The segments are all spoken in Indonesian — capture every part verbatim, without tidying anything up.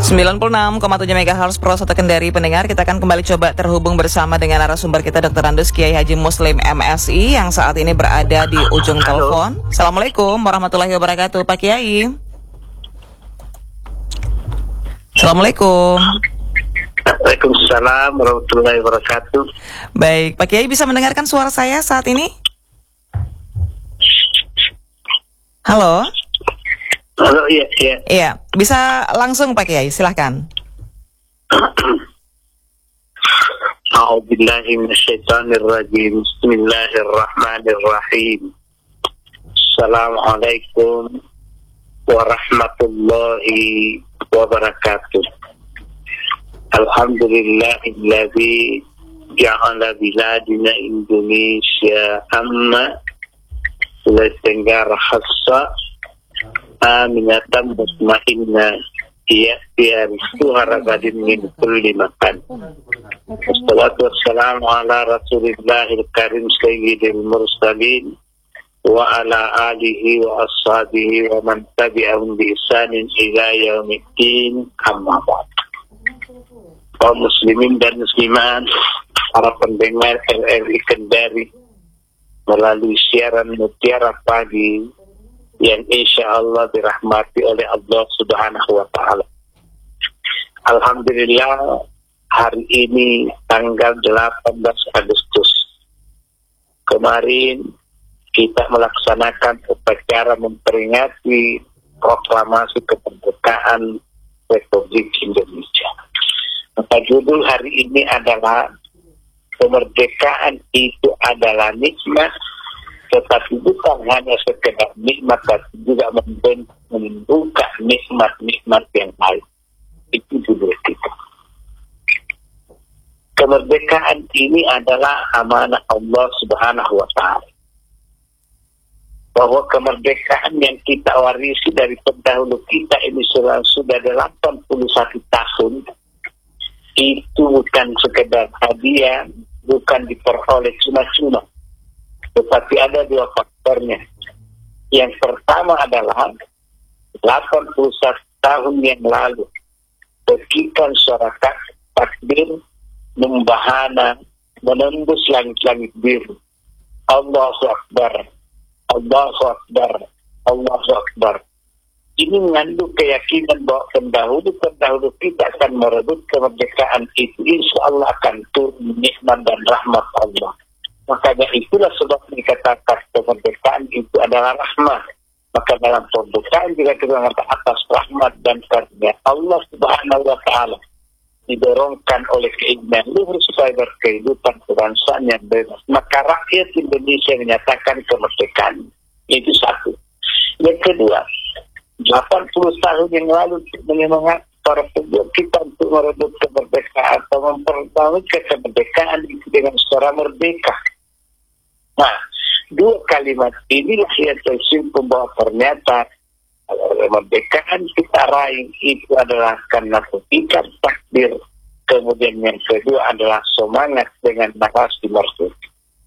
sembilan puluh enam koma tujuh megahertz Pro satu Kendari pendengar, kita akan kembali coba terhubung bersama dengan narasumber kita Doktor Andus Kiai Haji Muslim M Si yang saat ini berada di ujung telepon. Assalamualaikum warahmatullahi wabarakatuh Pak Kiai. Assalamualaikum. Waalaikumsalam warahmatullahi wabarakatuh. Baik, Pak Kiai bisa mendengarkan suara saya saat ini? Halo? Halo, iya, iya. Iya, bisa langsung Pak Kiai, silahkan. A'udzubillahi minasyaitonirrajim. Bismillahirrahmanirrahim. Assalamualaikum warahmatullahi wabarakatuh. Alhamdulillahilladzi ja'ala biladina Indonesia amma Sulawesi Tenggara khassa aminatan mutmainnah ya biar suharagadin min kulli makan. Wassalatu wassalamu ala rasulillahil karim sayyidil mursalin wa ala alihi wa ashabihi wa man tabi'ahum bi ihsanin ila yaumiddin, amma ba'd. Kaum muslimin dan muslimat, para pendengar R R I Kendari melalui siaran Mutiara Pagi yang insya Allah dirahmati oleh Allah Subhanahu wa Ta'ala. Alhamdulillah, hari ini tanggal delapan belas Agustus. Kemarin kita melaksanakan upacara memperingati proklamasi kemerdekaan Republik Indonesia. Maka judul hari ini adalah kemerdekaan itu adalah nikmat, tetapi bukan hanya sekedar nikmat, tapi juga membuka nikmat-nikmat yang lain. Itu judul kita. Kemerdekaan ini adalah amanah Allah Subhanahu wa Ta'ala. Bahwa kemerdekaan yang kita warisi dari pendahulu kita ini sudah delapan puluh satu tahun, itu bukan sekedar hadiah, bukan diperoleh cuma-cuma. Tetapi ada dua faktornya. Yang pertama adalah delapan puluh satu tahun yang lalu ketika suara takbir membahana menembus langit-langit biru. Allahu Akbar, Allahu Akbar, Allahu Akbar. Ini mengandung keyakinan bahwa pendahulu-pendahulu kita akan merebut kemerdekaan itu. Insya Allah akan turun nikmat dan rahmat Allah. Makanya itulah sebab dikatakan kemerdekaan itu adalah rahmat. Maka dalam pembukaan juga kita mengatakan atas rahmat dan karunia Allah Subhanahu wa Ta'ala didorongkan oleh keinginan luhur supaya berkehidupan kebangsaan yang bebas. Maka rakyat Indonesia menyatakan kemerdekaan. Itu satu. Yang kedua, delapan puluh tahun yang lalu menyemangat para pejuang kita untuk merebut kemerdekaan atau mempertahankan kemerdekaan itu dengan secara merdeka. Nah, dua kalimat inilah yang tersimpan bahwa ternyata kemerdekaan kita raih itu adalah karena ketika takdir. Kemudian yang kedua adalah semangat dengan narasi merdeka.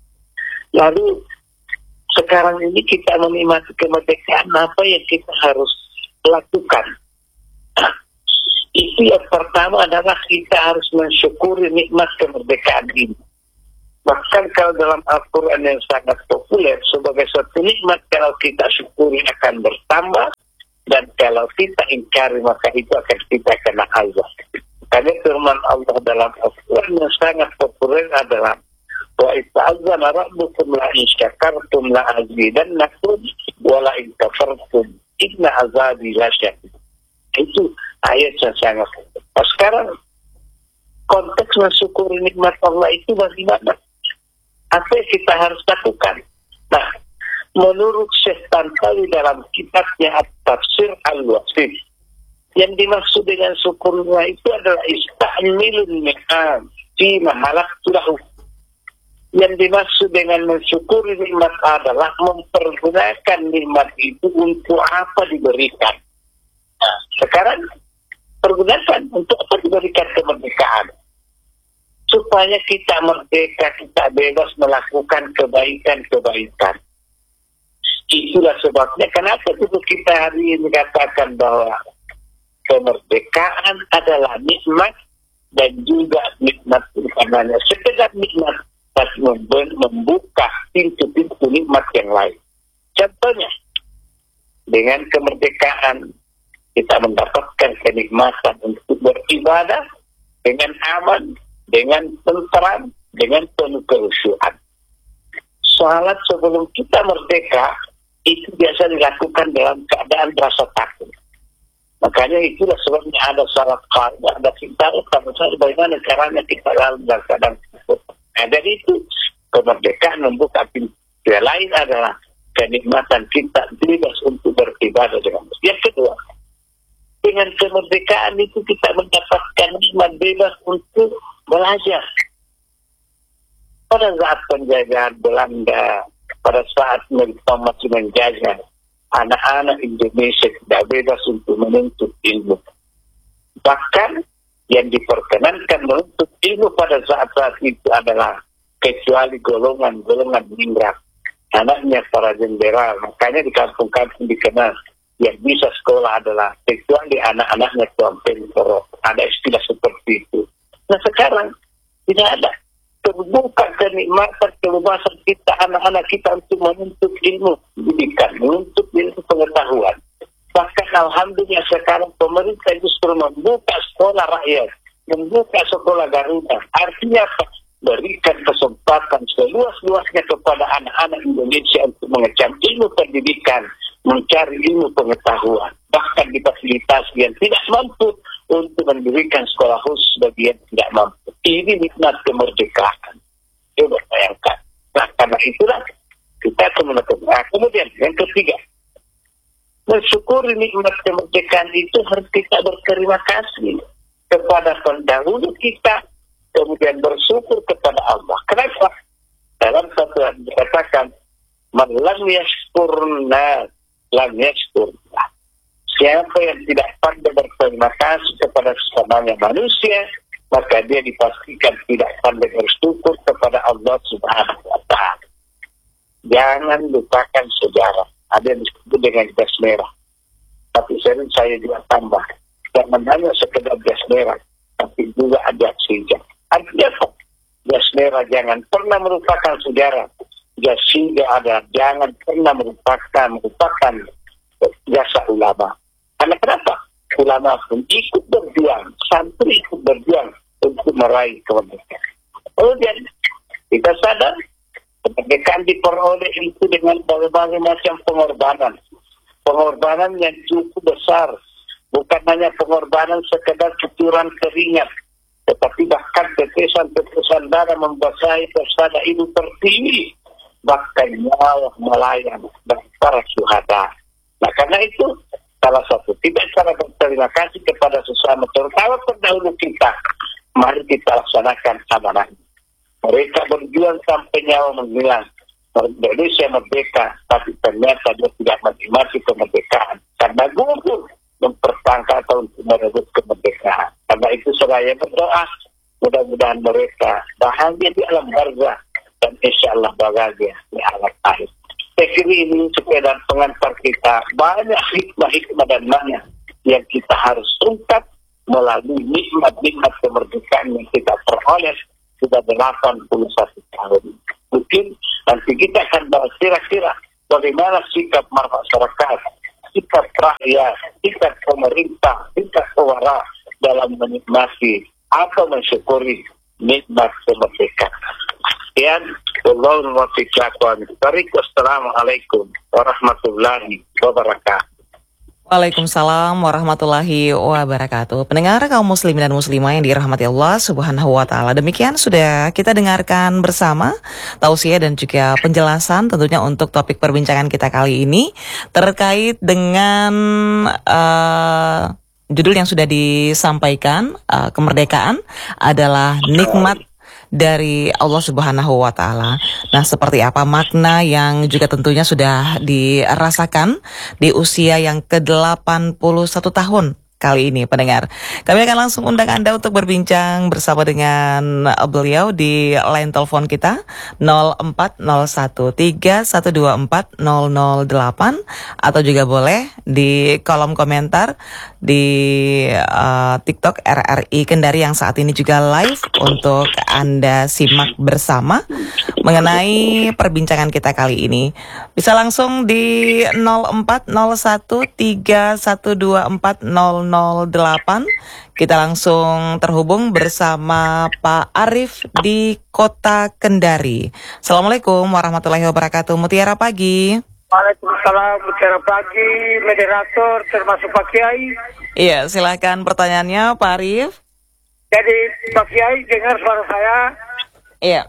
Lalu sekarang ini kita menikmati kemerdekaan, apa yang kita harus lakukan? Nah, itu yang pertama adalah kita harus mensyukuri nikmat kemerdekaan ini. Bahkan kalau dalam Al-Quran yang sangat populer, sebagai satu nikmat kalau kita syukuri akan bertambah, dan kalau kita ingkari maka itu akan kita kena azab. Karena firman Allah dalam Al-Quran yang sangat populer adalah wa ita'azzana rabbukum la in syakartum la azidannakum wa la in kafartum inna azabi lasyadid. Itu ayat yang sangat populer. Nah, sekarang konteks mensyukuri nikmat Allah itu bagaimana? Apa yang kita harus lakukan? Nah, menurut Syekh Tantawi dalam kitabnya At-Tafsir Al-Wasit, yang dimaksud dengan syukurnya itu adalah istamilun ni'am fi mahalaktulahu. Yang dimaksud dengan mensyukuri nikmat adalah mempergunakan nikmat itu untuk apa diberikan. Nah, sekarang pergunakan untuk apa diberikan kemerdekaan. Supaya kita merdeka, kita bebas melakukan kebaikan-kebaikan. Itulah sebabnya kenapa itu kita hari ini katakan bahwa kemerdekaan adalah nikmat dan juga nikmat bukan hanya sekedar nikmat, tapi membuka pintu-pintu nikmat yang lain. Contohnya, dengan kemerdekaan kita mendapatkan kenikmatan untuk beribadah dengan aman, dengan tentram, dengan penuh kehusuan. Salat sebelum kita merdeka itu biasa dilakukan dalam keadaan rasa takut. Makanya itulah sebabnya ada salat qalb, ada kita sama saja bagaimana caranya kita dalam keadaan takut. Nah, dari itu kemerdekaan membuka pintu. Yang lain adalah kenikmatan kita bebas untuk beribadah dengan. Yang kedua, dengan kemerdekaan itu kita mendapatkan nikmat bebas untuk belajar. Pada saat penjajahan Belanda, pada saat mereka masih menjajah, anak-anak Indonesia tidak bebas untuk menuntut ilmu. Bahkan yang diperkenankan menuntut ilmu pada saat-saat itu adalah kecuali golongan-golongan ningrat, anaknya para jenderal. Makanya di kampung-kampung dikenal yang bisa sekolah adalah kecuali anak-anaknya tuan pemprov. Ada istilah seperti itu. Nah sekarang tidak ada. Terbuka kenikmatan kebebasan kita, anak-anak kita untuk menuntut ilmu pendidikan, menuntut ilmu pengetahuan. Bahkan alhamdulillah sekarang pemerintah justru membuka sekolah rakyat, membuka sekolah Garuda. Artinya apa? Berikan kesempatan seluas-luasnya kepada anak-anak Indonesia untuk mengecam ilmu pendidikan, mencari ilmu pengetahuan. Bahkan difasilitasi yang tidak mampu untuk mendirikan sekolah khusus bagi yang tidak mampu. Ini nikmat kemerdekaan. Coba bayangkan. Nah, karena itulah kita kemerdekaan. Nah, kemudian yang ketiga, mensyukuri nikmat kemerdekaan itu harus kita berterima kasih kepada pendahulu kita, kemudian bersyukur kepada Allah. Kenapa? Dalam satu yang dikatakan, man lam yashkurna lam yashkurna. Siapa yang tidak pandai berterima kasih kepada sesamanya manusia, maka dia dipastikan tidak pandai bersyukur kepada Allah Subhanahu wa Ta'ala. Jangan lupakan sejarah. Ada yang disebut dengan gas merah. Tapi sering saya juga tambah. Jangan hanya sekedar gas merah, tapi juga ada hijau. Artinya apa? Gas merah jangan pernah merupakan sejarah. Gas hijau ada, jangan pernah merupakan merupakan jasa ulama. Karena kenapa? Ulama pun ikut berjuang, santri ikut berjuang untuk meraih kemerdekaan. Kemudian kita sadar kemerdekaan diperoleh itu dengan berbagai macam pengorbanan. Pengorbanan yang cukup besar. Bukan hanya pengorbanan sekedar cucuran keringat, tetapi bahkan tetesan-tetesan darah membasahi persada ibu pertiwi, bahkan nyawa melayang dan para syuhada. Nah karena itu salah satu tidak cara berterima kasih kepada sesama, terutama pendahulu kita. Mari kita laksanakan amanah. Mereka berjuang sampai nyawa menghilang. Indonesia merdeka, tapi ternyata dia tidak menikmati kemerdekaan karena gugur mempertangkap atau untuk merebut kemerdekaan. Karena itu saya berdoa, mudah-mudahan mereka bahagia di alam barzah dan insya Allah bahagia di alam akhir. Saya kira ini sekedar pengantar kita, banyak hikmah-hikmah dan makna yang kita harus ungkap melalui nikmat-nikmat kemerdekaan yang kita peroleh sudah delapan puluh satu tahun. Mungkin nanti kita akan bahas kira-kira bagaimana sikap masyarakat, sikap rakyat, sikap pemerintah, sikap pewara dalam menikmati atau mensyukuri nikmat kemerdekaan. Sekian, Wallahul muwaffiq. Wassalamualaikum warahmatullahi wabarakatuh. Waalaikumsalam warahmatullahi wabarakatuh. Pendengar kaum muslimin dan muslimah yang dirahmati Allah Subhanahu wa Ta'ala, demikian sudah kita dengarkan bersama tausiah dan juga penjelasan tentunya untuk topik perbincangan kita kali ini terkait dengan uh, judul yang sudah disampaikan, uh, kemerdekaan adalah nikmat dari Allah Subhanahu wa Ta'ala. Nah, seperti apa makna yang juga tentunya sudah dirasakan di usia yang ke delapan puluh satu tahun kali ini pendengar. Kami akan langsung undang Anda untuk berbincang bersama dengan beliau di line telepon kita nol empat nol satu tiga satu dua empat nol nol delapan atau juga boleh di kolom komentar di uh, TikTok R R I Kendari yang saat ini juga live untuk Anda simak bersama mengenai perbincangan kita kali ini. Bisa langsung di nol empat nol satu tiga satu dua empat nol nol delapan. Kita langsung terhubung bersama Pak Arif di Kota Kendari. Assalamualaikum warahmatullahi wabarakatuh. Mutiara pagi. Waalaikumsalam, mutiara pagi, moderator termasuk Pak Kiai. Iya, silakan pertanyaannya Pak Arif. Jadi Pak Kiai dengar suara saya? Iya.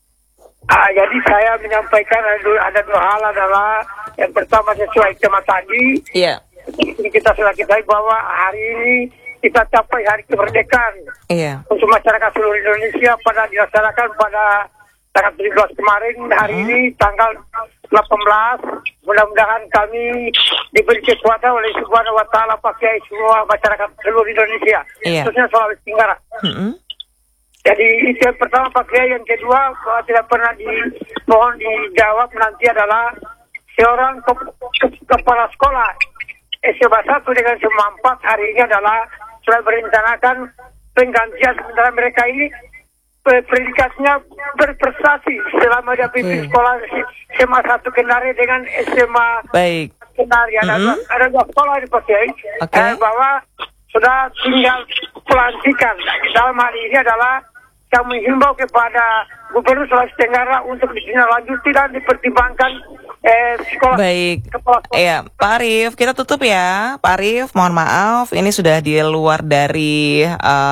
Ah, jadi saya menyampaikan ada dua, ada dua hal adalah yang pertama sesuai tema tadi. Iya. Ini kita sudah kita bahwa hari ini kita capai hari kemerdekaan. Iya. Untuk masyarakat seluruh Indonesia pada dilaksanakan pada tanggal tujuh belas kemarin. Hari uh-huh. ini tanggal delapan belas. Mudah-mudahan kami diberi kekuatan oleh Subhanahu wa Ta'ala pakai semua masyarakat seluruh Indonesia. Iya. Khususnya Sulawesi Tenggara. Uh-huh. Jadi itu yang pertama Pak Kiai. Yang kedua tidak pernah dimohon dijawab nanti adalah seorang ke, ke, kepala sekolah S M A satu dengan S M A empat hari ini adalah sudah berencanakan penggantian sementara mereka ini predikasinya berprestasi selama dia pimpin hmm. sekolah S M A satu Kendari dengan S M A Baik. Kendari. Ada, mm-hmm. ada dua sekolah di Pak Kiai. Okay. Eh, bahwa sudah tinggal pelantikan. Dalam hal ini adalah yang menghimbau kepada Gubernur Sulawesi Tenggara untuk ditindaklanjuti dan dipertimbangkan eh, sekolah. Baik, ya Pak Arif, kita tutup ya, Pak Arif. Mohon maaf, ini sudah di luar dari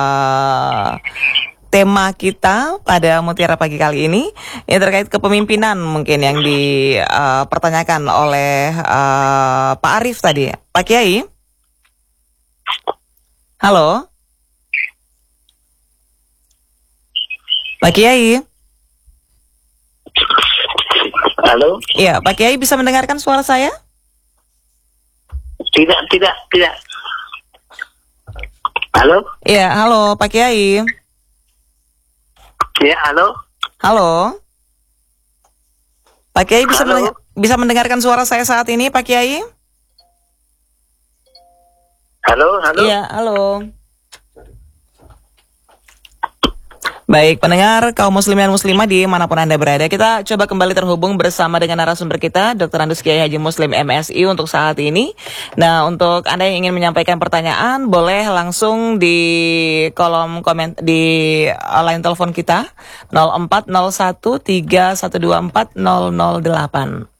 uh, tema kita pada Mutiara Pagi kali ini. Ini terkait kepemimpinan mungkin yang dipertanyakan uh, oleh uh, Pak Arif tadi, Pak Kiai. Halo. Pak Kiai. Halo. Iya, Pak Kiai bisa mendengarkan suara saya? Tidak, tidak, tidak. Halo. Iya, halo Pak Kiai. Iya, halo. Halo. Pak Kiai bisa halo. Mendeng- bisa mendengarkan suara saya saat ini, Pak Kiai? Halo, halo. Iya, halo. Baik, pendengar kaum muslim dan muslimah di manapun Anda berada, kita coba kembali terhubung bersama dengan narasumber kita, Doktor Andus Kiai Haji Muslim M Si untuk saat ini. Nah, untuk Anda yang ingin menyampaikan pertanyaan, boleh langsung di kolom komen di line telepon kita nol empat nol satu tiga satu dua empat nol nol delapan.